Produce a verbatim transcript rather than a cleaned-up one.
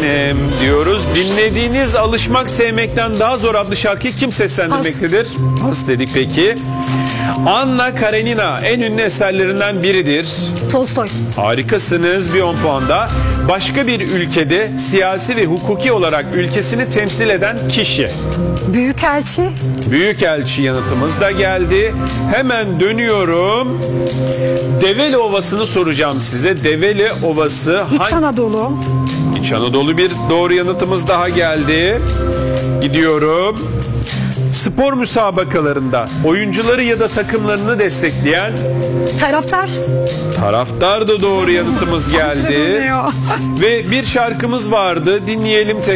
benim diyoruz. Dinlediğiniz Alışmak Sevmekten Daha Zor adlı şarkıyı kim seslendirmektedir? Pas dedik peki. Anna Karenina en ünlü eserlerinden biridir. Tolstoy. Harikasınız, bir on puanda. Başka bir ülkede siyasi ve hukuki olarak ülkesini temsil eden kişi. Büyükelçi. Büyükelçi yanıtımız da geldi. Hemen dönüyorum. Develi Ovası'nı soracağım size. Develi Ovası. İç Anadolu. İç Anadolu, bir doğru yanıtımız daha geldi. Gidiyorum. Spor müsabakalarında oyuncuları ya da takımlarını destekleyen Taraftar. taraftar da doğru yanıtımız geldi. Antrenör. Ve bir şarkımız vardı. Dinleyelim tekrar.